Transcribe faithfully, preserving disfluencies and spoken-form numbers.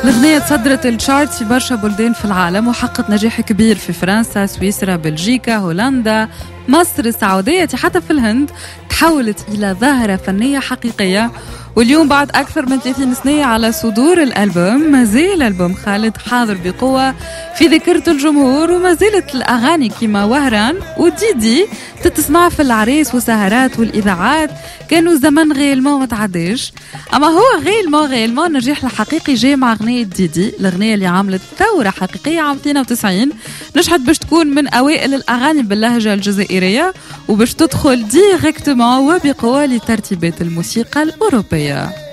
الأغنية تصدرت الشارت في برشا بلدان في العالم وحققت نجاح كبير في فرنسا، سويسرا، بلجيكا، هولندا، مصر، السعودية، حتى في الهند. تحولت إلى ظاهرة فنية حقيقية. واليوم بعد أكثر من ثلاثين سنة على صدور الألبوم، ما زال ألبوم خالد حاضر بقوة في ذاكرة الجمهور، وما زالت الأغاني كما وهران وديدي تتسمع في العريس وسهرات والإذاعات. كانوا زمن غيلمون ما تعداش، أما هو غيلمون غيلمون النجاح الحقيقي جاي مع أغنية ديدي، الأغنية اللي عملت ثورة حقيقية عام اثنين وتسعين، نجحت باش تكون من أوائل الأغاني باللهجة الجزائرية وباش تدخل ديريكتومون وبقوة لترتيبات الموسيقى الأوروبية.